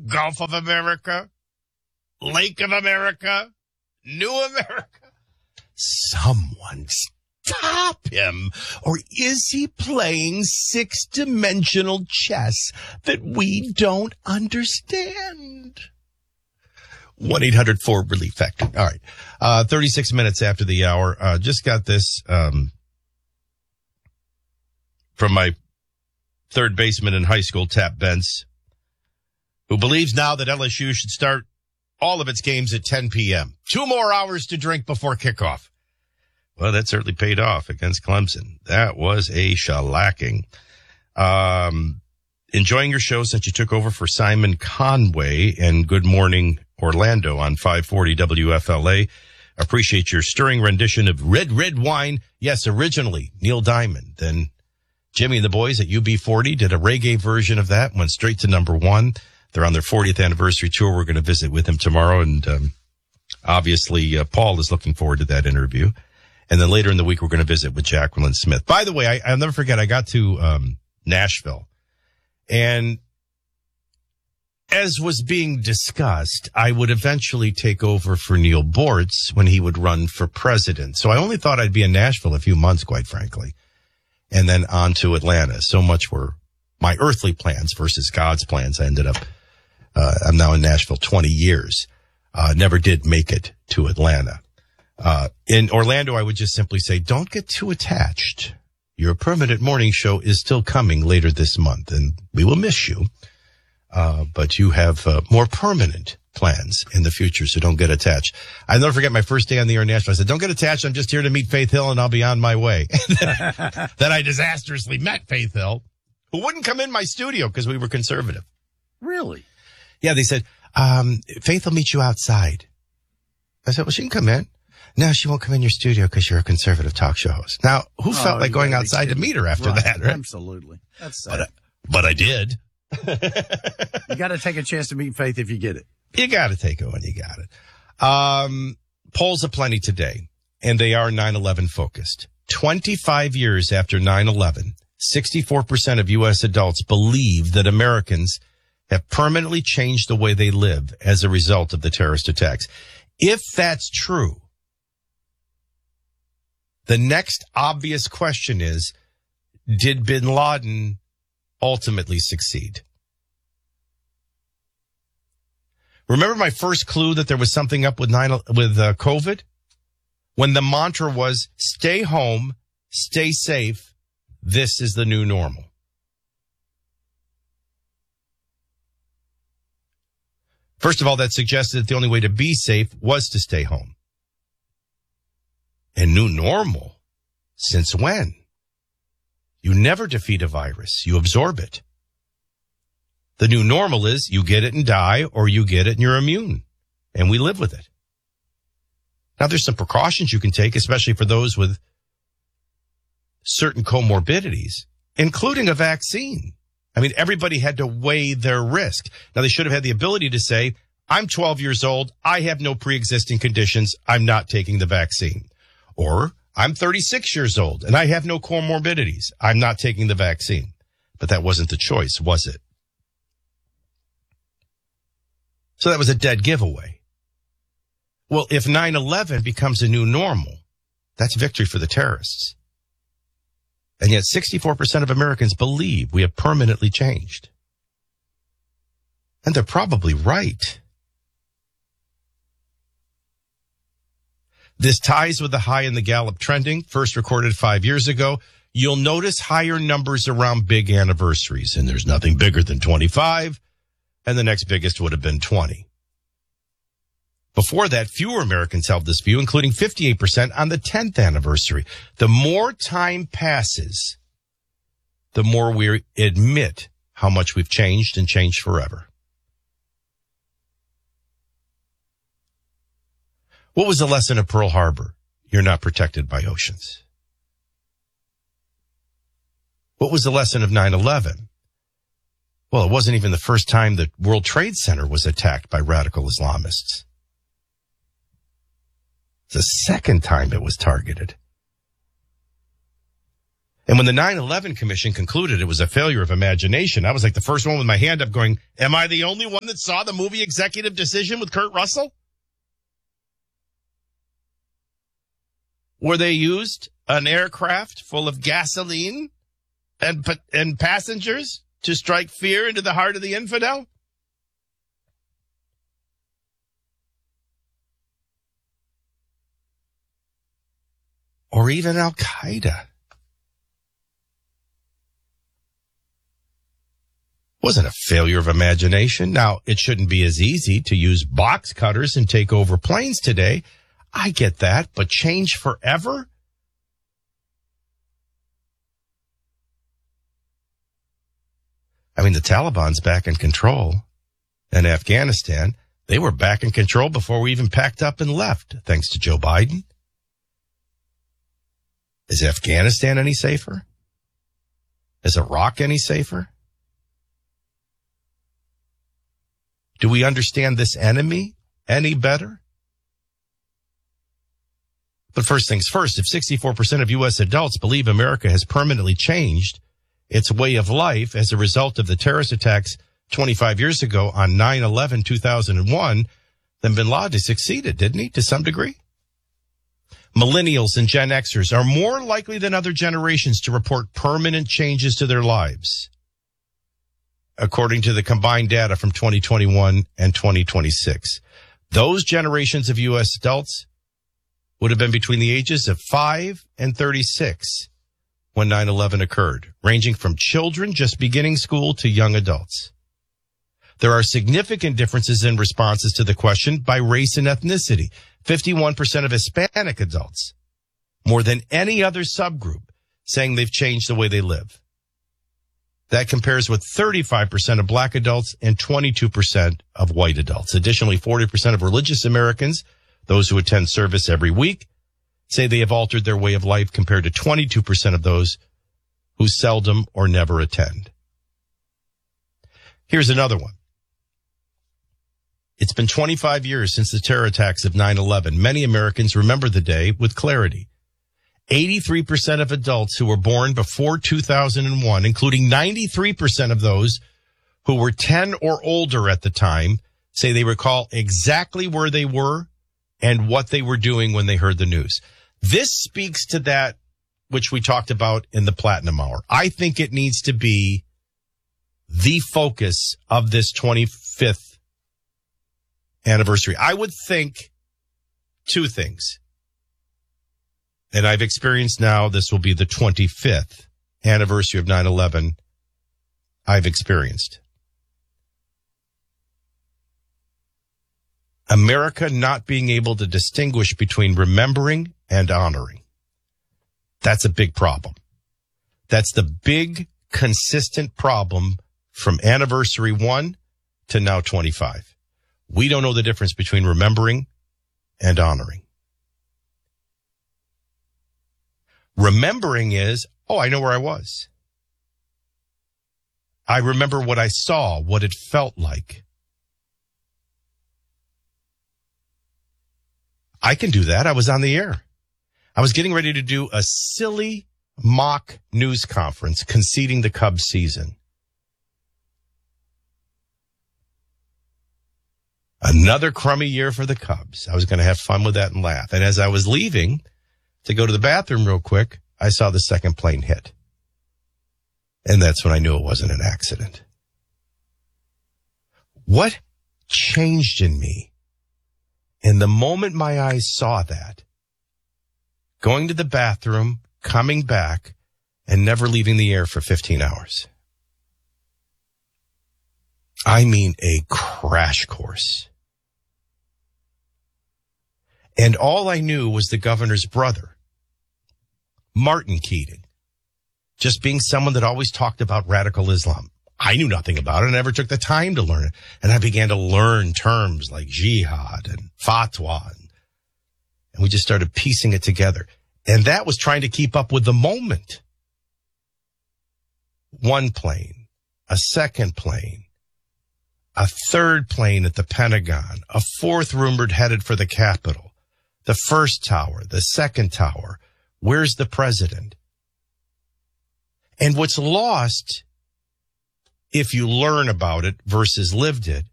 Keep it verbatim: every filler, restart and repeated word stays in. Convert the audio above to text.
Gulf of America, Lake of America, New America. Someone stop him. Or is he playing six-dimensional chess that we don't understand? one eight hundred four relief factor. All right. Uh, thirty-six minutes after the hour. Uh, just got this um, from my third baseman in high school, Tap Bentz, who believes now that L S U should start all of its games at ten p.m. Two more hours to drink before kickoff. Well, that certainly paid off against Clemson. That was a shellacking. Um, enjoying your show since you took over for Simon Conway and Good Morning Orlando on five forty W F L A. Appreciate your stirring rendition of Red, Red Wine. Yes, originally Neil Diamond. Then Jimmy and the boys at U B forty did a reggae version of that, went straight to number one. They're on their fortieth anniversary tour. We're going to visit with him tomorrow. And um, obviously, uh, Paul is looking forward to that interview. And then later in the week, we're going to visit with Jacqueline Smith. By the way, I, I'll never forget, I got to um, Nashville. And as was being discussed, I would eventually take over for Neil Bortz when he would run for president. So I only thought I'd be in Nashville a few months, quite frankly. And then on to Atlanta. So much were my earthly plans versus God's plans. I ended up, uh, I'm now in Nashville twenty years. Uh, never did make it to Atlanta. Uh, in Orlando, I would just simply say, don't get too attached. Your permanent morning show is still coming later this month, and we will miss you. Uh, but you have uh, more permanent plans in the future, so don't get attached. I'll never forget my first day on the air in Nashville. I said, don't get attached. I'm just here to meet Faith Hill, and I'll be on my way. Then I disastrously met Faith Hill, who wouldn't come in my studio because we were conservative. Really? Yeah, they said, um, Faith will meet you outside. I said, well, she can come in. No, she won't come in your studio because you're a conservative talk show host. Now, who oh, felt like going outside to meet her after right, that, right? Absolutely. That's sad. But, I, but I did. You got to take a chance to meet Faith if you get it. You got to take it when you got it. Um, polls aplenty today, and they are nine eleven focused. twenty-five years after nine eleven, sixty-four percent of U S adults believe that Americans have permanently changed the way they live as a result of the terrorist attacks. If that's true, the next obvious question is, did bin Laden ultimately succeed? Remember my first clue that there was something up with nine with uh, COVID? When the mantra was, stay home, stay safe, this is the new normal. First of all, that suggested that the only way to be safe was to stay home. And new normal? Since when? You never defeat a virus. You absorb it. The new normal is you get it and die, or you get it and you're immune. And we live with it. Now, there's some precautions you can take, especially for those with certain comorbidities, including a vaccine. I mean, everybody had to weigh their risk. Now, they should have had the ability to say, I'm twelve years old. I have no pre-existing conditions. I'm not taking the vaccine. Or I'm thirty-six years old and I have no comorbidities. I'm not taking the vaccine. But that wasn't the choice, was it? So that was a dead giveaway. Well, if nine eleven becomes a new normal, that's victory for the terrorists. And yet sixty-four percent of Americans believe we have permanently changed. And they're probably right. This ties with the high in the Gallup trending, first recorded five years ago. You'll notice higher numbers around big anniversaries, and there's nothing bigger than twenty-five, and the next biggest would have been twenty. Before that, fewer Americans held this view, including fifty-eight percent on the tenth anniversary. The more time passes, the more we admit how much we've changed and changed forever. What was the lesson of Pearl Harbor? You're not protected by oceans. What was the lesson of nine eleven? Well, it wasn't even the first time the World Trade Center was attacked by radical Islamists. The second time it was targeted. And when the nine eleven Commission concluded it was a failure of imagination, I was like the first one with my hand up going, am I the only one that saw the movie Executive Decision with Kurt Russell? Where they used an aircraft full of gasoline and and passengers to strike fear into the heart of the infidel? Or even Al-Qaeda. Wasn't a failure of imagination. Now, it shouldn't be as easy to use box cutters and take over planes today. I get that, but change forever? I mean, the Taliban's back in control. In Afghanistan, they were back in control before we even packed up and left, thanks to Joe Biden. Is Afghanistan any safer? Is Iraq any safer? Do we understand this enemy any better? But first things first, if sixty-four percent of U S adults believe America has permanently changed its way of life as a result of the terrorist attacks twenty-five years ago on nine eleven two thousand one, then bin Laden succeeded, didn't he, to some degree? Millennials and Gen Xers are more likely than other generations to report permanent changes to their lives, according to the combined data from twenty twenty-one and twenty twenty-six. Those generations of U S adults would have been between the ages of five and thirty-six when nine eleven occurred, ranging from children just beginning school to young adults. There are significant differences in responses to the question by race and ethnicity. fifty-one percent of Hispanic adults, more than any other subgroup, saying they've changed the way they live. That compares with thirty-five percent of black adults and twenty-two percent of white adults. Additionally, forty percent of religious Americans, those who attend service every week, say they have altered their way of life compared to twenty-two percent of those who seldom or never attend. Here's another one. It's been twenty-five years since the terror attacks of nine eleven. Many Americans remember the day with clarity. eighty-three percent of adults who were born before two thousand one, including ninety-three percent of those who were ten or older at the time, say they recall exactly where they were and what they were doing when they heard the news. This speaks to that which we talked about in the Platinum Hour. I think it needs to be the focus of this twenty-fifth anniversary. I would think two things. And I've experienced now this will be the twenty-fifth anniversary of nine eleven I've experienced. America not being able to distinguish between remembering and honoring. That's a big problem. That's the big, consistent problem from anniversary one to now twenty-five. We don't know the difference between remembering and honoring. Remembering is, oh, I know where I was. I remember what I saw, what it felt like. I can do that. I was on the air. I was getting ready to do a silly mock news conference conceding the Cubs season. Another crummy year for the Cubs. I was going to have fun with that and laugh. And as I was leaving to go to the bathroom real quick, I saw the second plane hit. And that's when I knew it wasn't an accident. What changed in me? And the moment my eyes saw that, going to the bathroom, coming back, and never leaving the air for fifteen hours. I mean a crash course. And all I knew was the governor's brother, Martin Keating, just being someone that always talked about radical Islam. I knew nothing about it. I never took the time to learn it. And I began to learn terms like jihad and fatwa. And, and we just started piecing it together. And that was trying to keep up with the moment. One plane, a second plane, a third plane at the Pentagon, a fourth rumored headed for the Capitol, the first tower, the second tower. Where's the president? And what's lost, if you learn about it versus lived it,